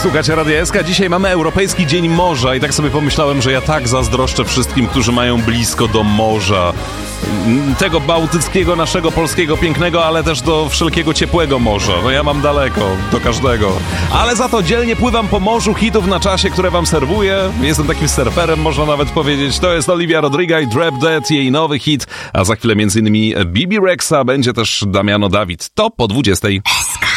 Słuchajcie Radia SK, dzisiaj mamy Europejski Dzień Morza i tak sobie pomyślałem, że ja tak zazdroszczę wszystkim, którzy mają blisko do morza. Tego bałtyckiego, naszego polskiego, pięknego, ale też do wszelkiego ciepłego morza. No ja mam daleko do każdego. Ale za to dzielnie pływam po morzu hitów na czasie, które wam serwuję. Jestem takim surferem, można nawet powiedzieć. To jest Olivia Rodrigo i Drop Dead, jej nowy hit. A za chwilę m.in. Bibi Rexa, będzie też Damiano David. To po 20:00.